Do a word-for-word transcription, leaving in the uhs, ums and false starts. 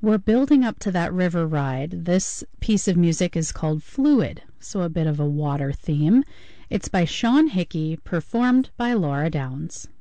We're building up to that river ride. This piece of music is called Fluid, so a bit of a water theme. It's by Sean Hickey, performed by Laura Downs.